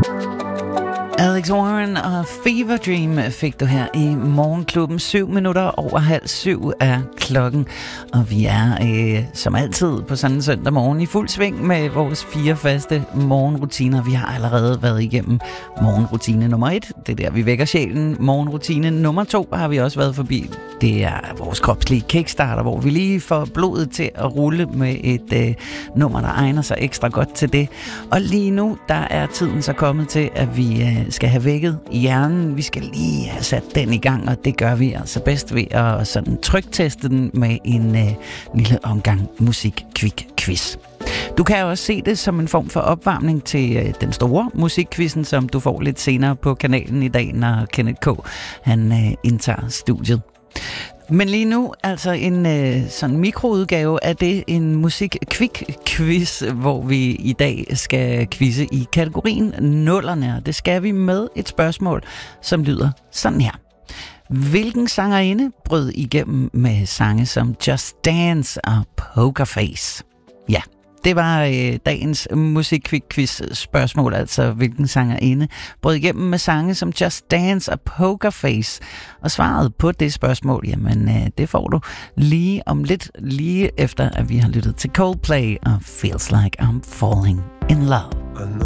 Alex Warren og Fever Dream fik du her i Morgenklubben. 7:07 er klokken, og vi er som altid på sådan en søndag morgen i fuld sving med vores 4 faste morgenrutiner. Vi har allerede været igennem morgenrutine nummer 1. Det er der, vi vækker sjælen. Morgenrutine nummer 2 har vi også været forbi. Det er vores kropslige kickstarter, hvor vi lige får blodet til at rulle med et nummer, der egner sig ekstra godt til det. Og lige nu, der er tiden så kommet til, at vi skal have vækket hjernen. Vi skal lige have sat den i gang, og det gør vi altså bedst ved at sådan trykteste den med en lille omgang musik-quiz. Du kan også se det som en form for opvarmning til den store musikquizzen, som du får lidt senere på kanalen i dag, når Kenneth K. han indtager studiet. Men lige nu, altså en sådan mikroudgave af det, en musik-quiz, hvor vi i dag skal quizze i kategorien nullerne. Og det skal vi med et spørgsmål, som lyder sådan her. Hvilken sangerinde brød igennem med sange som Just Dance og Poker Face? Ja, det var dagens musik-quiz spørgsmål, altså hvilken sangerinde brød igennem med sange som Just Dance og Poker Face. Og svaret på det spørgsmål, jamen det får du lige om lidt, lige efter at vi har lyttet til Coldplay og Feels Like I'm Falling in Love.